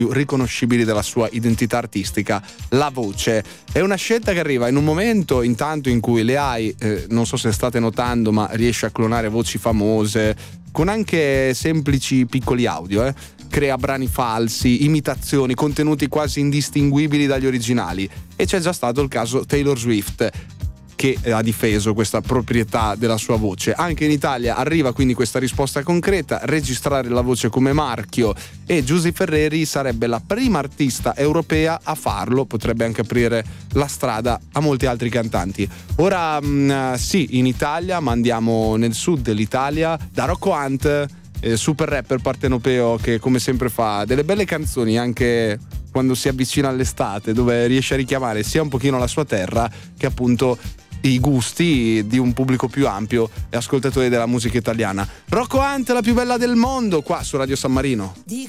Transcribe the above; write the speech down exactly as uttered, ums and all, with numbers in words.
più riconoscibili della sua identità artistica, la voce. È una scelta che arriva in un momento intanto in cui le A I, eh, non so se state notando, ma riesce a clonare voci famose con anche semplici piccoli audio, eh. Crea brani falsi, imitazioni, contenuti quasi indistinguibili dagli originali, e c'è già stato il caso Taylor Swift, che ha difeso questa proprietà della sua voce. Anche in Italia arriva quindi questa risposta concreta: registrare la voce come marchio, e Giusy Ferreri sarebbe la prima artista europea a farlo, potrebbe anche aprire la strada a molti altri cantanti. Ora mh, sì, in Italia, ma andiamo nel sud dell'Italia, da Rocco Hunt, eh, super rapper partenopeo che come sempre fa delle belle canzoni anche quando si avvicina all'estate, dove riesce a richiamare sia un pochino la sua terra che appunto i gusti di un pubblico più ampio e ascoltatori della musica italiana. Rocco Hunt, la più bella del mondo, qua su Radio San Marino. Dico